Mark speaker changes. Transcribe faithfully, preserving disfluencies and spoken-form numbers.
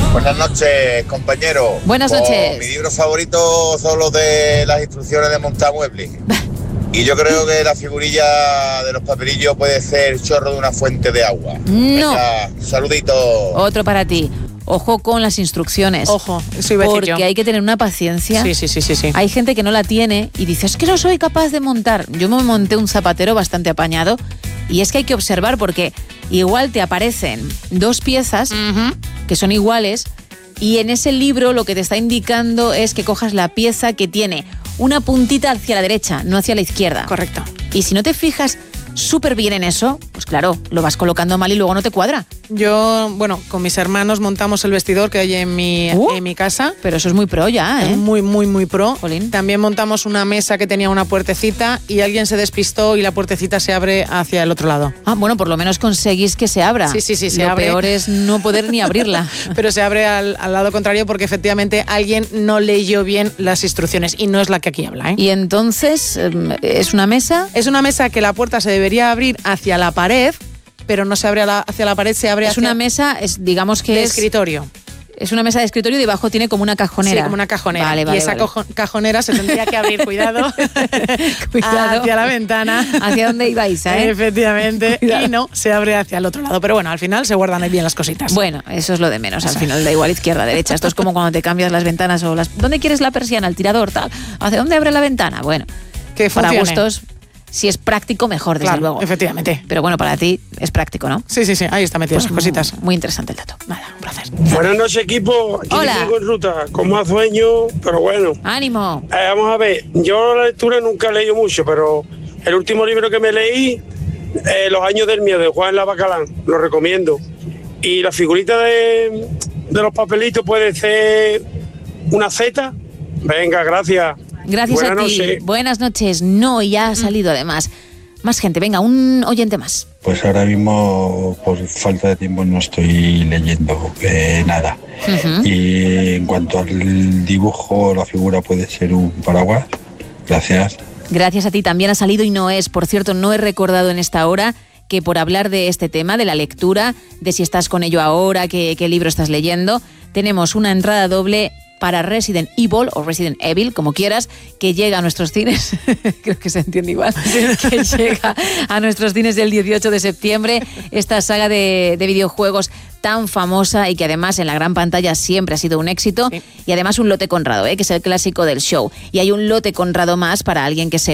Speaker 1: Buenas noches, compañero.
Speaker 2: Buenas
Speaker 1: Pues,
Speaker 2: noches.
Speaker 1: mi libro favorito son los de las instrucciones de montar muebles. Y yo creo que la figurilla de los papelillos puede ser el chorro de una fuente de agua.
Speaker 2: No.
Speaker 1: Venga, saludito.
Speaker 2: Otro para ti. Ojo con las instrucciones.
Speaker 3: Ojo, eso iba a decir yo.
Speaker 2: Porque hay que tener una paciencia.
Speaker 3: Sí, sí, sí, sí, sí.
Speaker 2: Hay gente que no la tiene y dice, es que no soy capaz de montar. Yo me monté un zapatero bastante apañado y es que hay que observar porque igual te aparecen dos piezas
Speaker 3: Uh-huh.
Speaker 2: que son iguales y en ese libro lo que te está indicando es que cojas la pieza que tiene una puntita hacia la derecha, no hacia la izquierda.
Speaker 3: Correcto.
Speaker 2: Y si no te fijas súper bien en eso, pues claro, lo vas colocando mal y luego no te cuadra.
Speaker 3: Yo, bueno, con mis hermanos montamos el vestidor que hay en mi,
Speaker 2: Uh,
Speaker 3: en mi casa.
Speaker 2: Pero eso es muy pro ya, ¿eh?
Speaker 3: Es muy, muy, muy pro.
Speaker 2: Jolín.
Speaker 3: También montamos una mesa que tenía una puertecita y alguien se despistó y la puertecita se abre hacia el otro lado.
Speaker 2: Ah, bueno, por lo menos conseguís que se abra.
Speaker 3: Sí, sí, sí, se
Speaker 2: Lo
Speaker 3: abre.
Speaker 2: peor es no poder ni abrirla.
Speaker 3: Pero se abre al, al lado contrario porque efectivamente alguien no leyó bien las instrucciones y no es la que aquí habla, ¿eh?
Speaker 2: Y entonces, eh, ¿es una mesa?
Speaker 3: Es una mesa que la puerta se debería abrir hacia la pared, pero no se abre a la- hacia la pared, se abre
Speaker 2: Es
Speaker 3: hacia
Speaker 2: una mesa, es, digamos que
Speaker 3: de
Speaker 2: es,
Speaker 3: escritorio.
Speaker 2: es una mesa de escritorio y debajo tiene como una cajonera.
Speaker 3: Sí, como una cajonera.
Speaker 2: Vale, vale,
Speaker 3: y esa
Speaker 2: vale.
Speaker 3: cojo- cajonera se tendría que abrir, cuidado,
Speaker 2: Cuidado.
Speaker 3: hacia la ventana.
Speaker 2: ¿Hacia dónde ibais, eh?
Speaker 3: Efectivamente.
Speaker 2: Cuidado.
Speaker 3: Y no, se abre hacia el otro lado. Pero bueno, al final se guardan ahí bien las cositas.
Speaker 2: Bueno, eso es lo de menos. Al final da igual izquierda, derecha. Esto es como cuando te cambias las ventanas o las... ¿Dónde quieres la persiana? El tirador, tal. ¿Hacia dónde abre la ventana? Bueno,
Speaker 3: que
Speaker 2: para
Speaker 3: funcione.
Speaker 2: gustos, si es práctico, mejor, desde
Speaker 3: Claro,
Speaker 2: luego.
Speaker 3: efectivamente.
Speaker 2: Pero bueno, para ti es práctico, ¿no?
Speaker 3: Sí, sí, sí, ahí está metidas
Speaker 2: Pues
Speaker 3: las cositas.
Speaker 2: Muy, muy interesante el dato.
Speaker 3: Nada, un placer.
Speaker 4: Buenas noches, equipo. Aquí
Speaker 2: Hola.
Speaker 4: Vikingo en ruta, con más sueño, pero bueno.
Speaker 2: ¡Ánimo!
Speaker 4: Eh, vamos a ver, yo la lectura nunca he leído mucho, pero el último libro que me leí, eh, Los años del miedo, de Juan Lavacalán, lo recomiendo. Y la figurita de, de los papelitos puede ser una Z. Venga, gracias.
Speaker 2: Gracias
Speaker 4: Buenas
Speaker 2: a ti.
Speaker 4: noches.
Speaker 2: Buenas noches. No, ya ha salido además. Más gente, venga, un oyente más.
Speaker 5: Pues ahora mismo, por falta de tiempo, no estoy leyendo eh, nada.
Speaker 2: Ujú.
Speaker 5: Y en cuanto al dibujo, la figura puede ser un paraguas. Gracias.
Speaker 2: Gracias a ti también ha salido y no es, por cierto, no he recordado en esta hora que por hablar de este tema, de la lectura, de si estás con ello ahora, qué, qué libro estás leyendo, tenemos una entrada doble para Resident Evil o Resident Evil, como quieras, que llega a nuestros cines, creo que se entiende igual, que llega a nuestros cines el dieciocho de septiembre, esta saga de, de videojuegos tan famosa y que además en la gran pantalla siempre ha sido un éxito,
Speaker 3: Sí.
Speaker 2: y además un lote Conrado, ¿eh? Que es el clásico del show. Y hay un lote Conrado más para alguien que se